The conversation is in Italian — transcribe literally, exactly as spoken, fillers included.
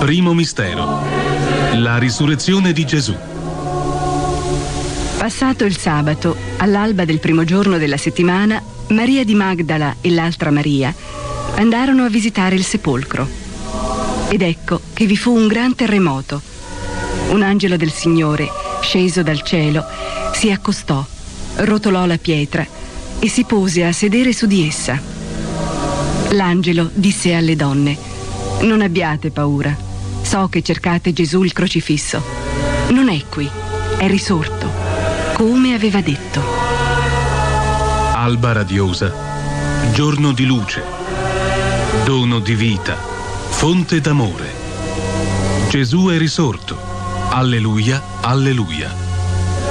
Primo mistero: la risurrezione di Gesù. Passato il sabato, all'alba del primo giorno della settimana, Maria di Magdala e l'altra Maria andarono a visitare il sepolcro. Ed ecco che vi fu un gran terremoto. Un angelo del Signore, sceso dal cielo, si accostò, rotolò la pietra e si pose a sedere su di essa. L'angelo disse alle donne: «Non abbiate paura. So che cercate Gesù il crocifisso. Non è qui, è risorto, come aveva detto». Alba radiosa, giorno di luce, dono di vita, fonte d'amore. Gesù è risorto. Alleluia, alleluia.